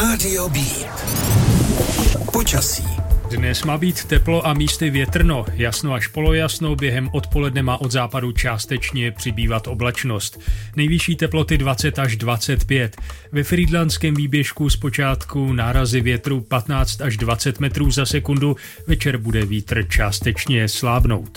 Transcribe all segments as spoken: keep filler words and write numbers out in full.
Rádio Beat. Počasí. Dnes má být teplo a místy větrno, jasno až polojasno, během odpoledne má od západu částečně přibývat oblačnost. Nejvyšší teploty dvacet až dvacet pět. Ve Frýdlantském výběžku zpočátku nárazy větru patnáct až dvacet metrů za sekundu, večer bude vítr částečně slábnout.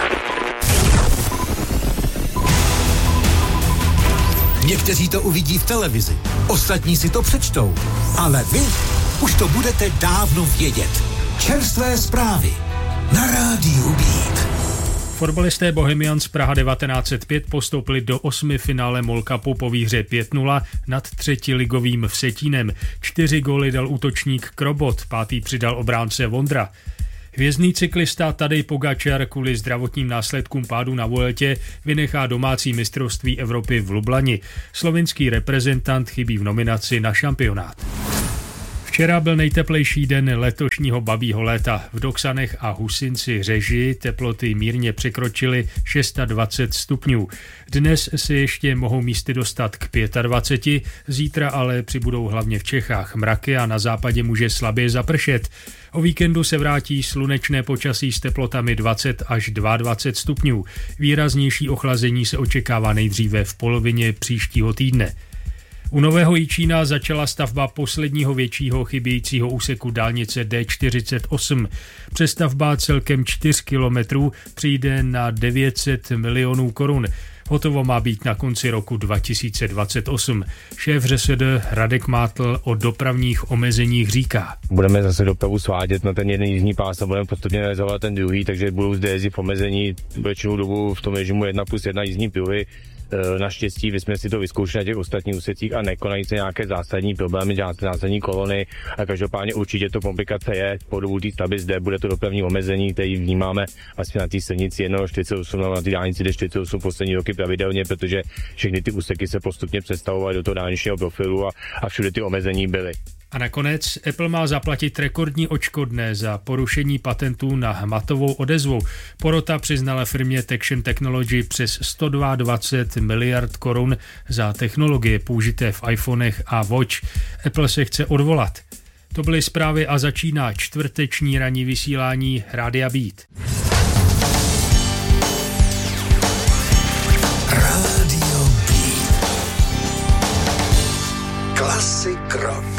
Někteří to uvidí v televizi, ostatní si to přečtou, ale vy už to budete dávno vědět. Čerstvé zprávy na Rádiu Beat. Fotbalisté Bohemians Praha devatenáct set pět postoupili do osmi finále MOL Cupu po výhře pět nula nad třetiligovým Vsetínem. Čtyři góly dal útočník Krobot, pátý přidal obránce Vondra. Hvězdný cyklista Tadej Pogačar kvůli zdravotním následkům pádu na Vueltě vynechá domácí mistrovství Evropy v Lublani. Slovinský reprezentant chybí v nominaci na šampionát. Včera byl nejteplejší den letošního babího léta. V Doksanech a Husinci Řeži teploty mírně překročily dvacet šest stupňů. Dnes se ještě mohou místy dostat k dvacet pět, zítra ale přibudou hlavně v Čechách mraky a na západě může slabě zapršet. O víkendu se vrátí slunečné počasí s teplotami dvacet až dvacet dva stupňů. Výraznější ochlazení se očekává nejdříve v polovině příštího týdne. U Nového Jičína začala stavba posledního většího chybějícího úseku dálnice D čtyřicet osm. Přestavba celkem čtyři kilometrů přijde na devět set milionů korun. Hotovo má být na konci roku dva tisíce dvacet osm. Šéf ŘSD Radek Mátl o dopravních omezeních říká. Budeme zase dopravu svádět na ten jeden jízdní pás a budeme postupně realizovat ten druhý, takže budou zde jezdit v omezení většinou dobu v tom režimu jedna plus jedna jízdní pruhy. Naštěstí my jsme si to vyzkoušeli na těch ostatních úsecích a nekonají se nějaké zásadní problémy, nějaké zásadní kolony a každopádně určitě to komplikace je. Po dobu té stavby zde bude to dopravní omezení, který vnímáme asi na té silnici jedna čtyřicet osm, na té dálnici D čtyřicet osm poslední roky pravidelně, protože všechny ty úseky se postupně přestavovaly do toho dálničního profilu a, a všude ty omezení byly. A nakonec Apple má zaplatit rekordní odškodné za porušení patentů na hmatovou odezvu. Porota přiznala firmě Tection Technology přes sto dvacet dva miliard korun za technologie použité v iPhonech a Watch. Apple se chce odvolat. To byly zprávy a začíná čtvrteční ranní vysílání Rádia Beat. Rádio Beat. Klasik rock.